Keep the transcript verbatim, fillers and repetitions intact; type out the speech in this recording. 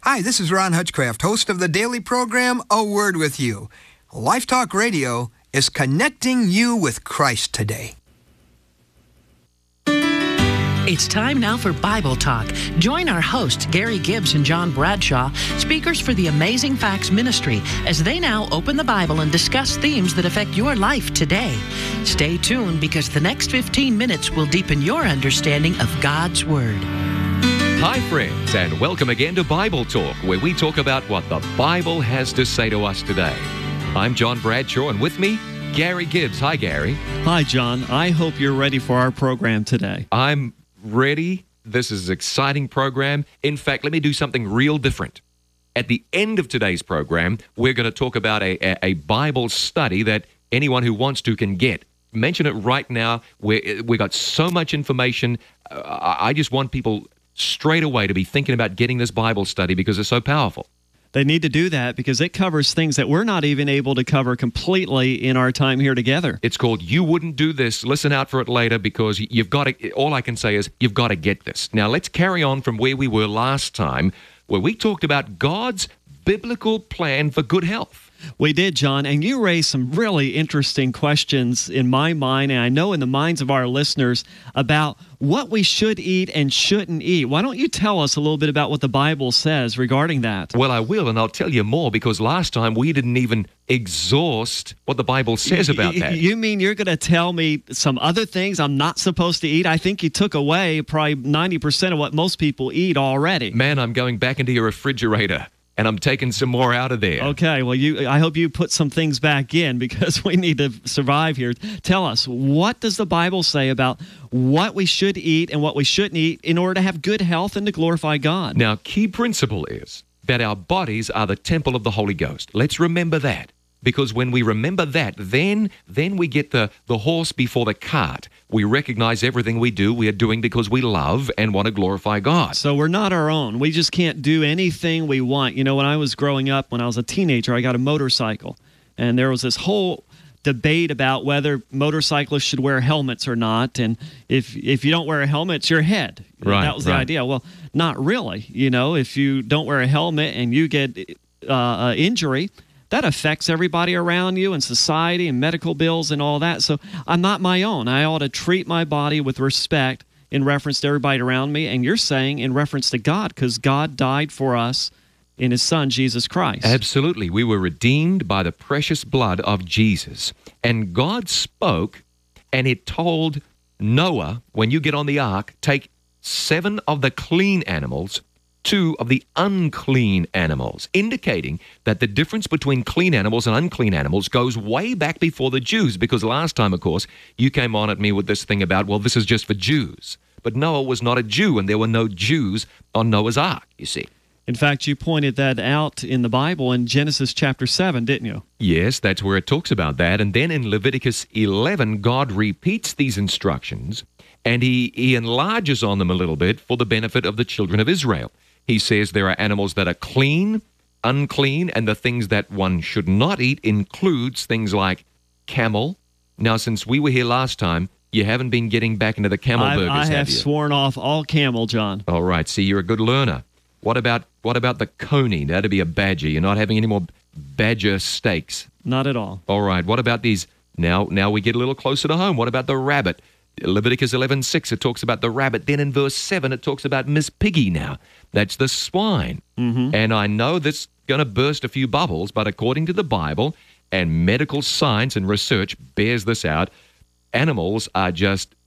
Hi, this is Ron Hutchcraft, host of the daily program, A Word With You. Life Talk Radio is connecting you with Christ today. It's time now for Bible Talk. Join our hosts, Gary Gibbs and John Bradshaw, speakers for the Amazing Facts Ministry, as they now open the Bible and discuss themes that affect your life today. Stay tuned, because the next fifteen minutes will deepen your understanding of God's Word. Hi, friends, and welcome again to Bible Talk, where we talk about what the Bible has to say to us today. I'm John Bradshaw, and with me, Gary Gibbs. Hi, Gary. Hi, John. I hope you're ready for our program today. I'm ready. This is an exciting program. In fact, let me do something real different. At the end of today's program, we're going to talk about a, a, a Bible study that anyone who wants to can get. Mention it right now. We're, we got so much information. Uh, I just want people straight away to be thinking about getting this Bible study because it's so powerful. They need to do that because it covers things that we're not even able to cover completely in our time here together. It's called You Wouldn't Do This. Listen out for it later, because you've got to, all I can say is you've got to get this. Now, let's carry on from where we were last time, where we talked about God's biblical plan for good health. We did, John, and you raised some really interesting questions in my mind, and I know in the minds of our listeners, about what we should eat and shouldn't eat. Why don't you tell us a little bit about what the Bible says regarding that? Well, I will, and I'll tell you more, because last time we didn't even exhaust what the Bible says about that. You mean you're going to tell me some other things I'm not supposed to eat? I think you took away probably ninety percent of what most people eat already. Man, I'm going back into your refrigerator, and I'm taking some more out of there. Okay, well, you. I hope you put some things back in, because we need to survive here. Tell us, what does the Bible say about what we should eat and what we shouldn't eat in order to have good health and to glorify God? Now, key principle is that our bodies are the temple of the Holy Ghost. Let's remember that. Because when we remember that, then then we get the, the horse before the cart. We recognize everything we do, we are doing because we love and want to glorify God. So we're not our own. We just can't do anything we want. You know, when I was growing up, when I was a teenager, I got a motorcycle. And there was this whole debate about whether motorcyclists should wear helmets or not. And if if you don't wear a helmet, it's your head. Right, that was the right. idea. Well, not really. You know, if you don't wear a helmet and you get uh, an injury, that affects everybody around you and society and medical bills and all that. So I'm not my own. I ought to treat my body with respect in reference to everybody around me. And you're saying in reference to God, because God died for us in his Son, Jesus Christ. Absolutely. We were redeemed by the precious blood of Jesus. And God spoke, and it told Noah, when you get on the ark, take seven of the clean animals, two of the unclean animals, indicating that the difference between clean animals and unclean animals goes way back before the Jews, because last time, of course, you came on at me with this thing about, well, this is just for Jews. But Noah was not a Jew, and there were no Jews on Noah's ark, you see. In fact, you pointed that out in the Bible in Genesis chapter seven, didn't you? Yes, that's where it talks about that. And then in Leviticus eleven, God repeats these instructions, and he, he enlarges on them a little bit for the benefit of the children of Israel. He says there are animals that are clean, unclean, and the things that one should not eat includes things like camel. Now, since we were here last time, you haven't been getting back into the camel I, burgers, I have, have you? sworn off all camel, John. All right, see, you're a good learner. What about what about the coney? That'd be a badger. You're not having any more badger steaks. Not at all. All right, what about these? Now, now we get a little closer to home. What about the rabbit? Leviticus eleven six, it talks about the rabbit. Then in verse seven, it talks about Miss Piggy now. That's the swine. Mm-hmm. And I know this is going to burst a few bubbles, but according to the Bible and medical science and research bears this out, animals are just